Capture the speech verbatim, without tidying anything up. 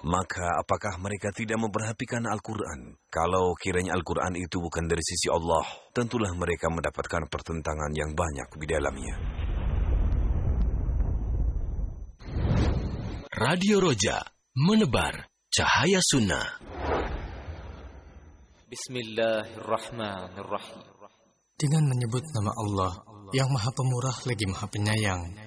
Maka apakah mereka tidak memperhatikan Al-Quran? Kalau kiranya Al-Quran itu bukan dari sisi Allah, tentulah mereka mendapatkan pertentangan yang banyak di dalamnya. Radio Roja, menebar cahaya sunnah. Bismillahirrahmanirrahim. Dengan menyebut nama Allah yang Maha Pemurah lagi Maha Penyayang.